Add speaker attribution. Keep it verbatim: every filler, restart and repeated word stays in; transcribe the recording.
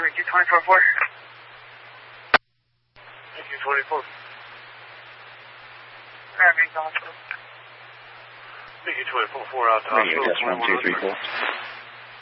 Speaker 1: Thank you, twenty-four four. Thank you, twenty-four. Thank you, twenty-four four out to hospital.
Speaker 2: Radio test one two three four.